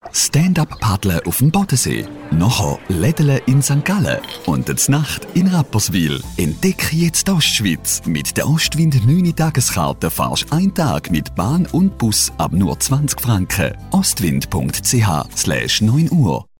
Stand-up-Paddeln auf dem Bodensee. Nachher Lädeln in St. Gallen. Und die Nacht in Rapperswil. Entdecke jetzt die Ostschweiz. Mit der Ostwind 9-Tageskarte fahrst du einen Tag mit Bahn und Bus ab nur 20 Franken. Ostwind.ch/9 Uhr